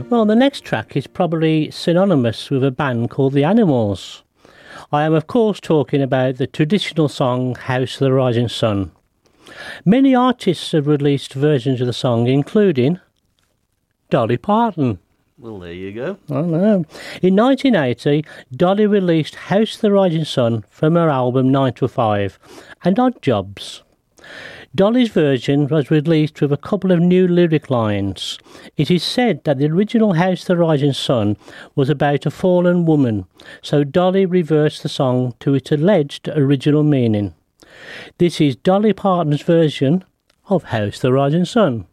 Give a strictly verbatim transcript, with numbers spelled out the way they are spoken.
Well, the next track is probably synonymous with a band called The Animals. I am, of course, talking about the traditional song House of the Rising Sun. Many artists have released versions of the song, including Dolly Parton. Well, there you go. I know. In nineteen eighty, Dolly released House of the Rising Sun from her album nine to five and Odd Jobs. Dolly's version was released with a couple of new lyric lines. It is said that the original House of the Rising Sun was about a fallen woman, so Dolly reversed the song to its alleged original meaning. This is Dolly Parton's version of House of the Rising Sun.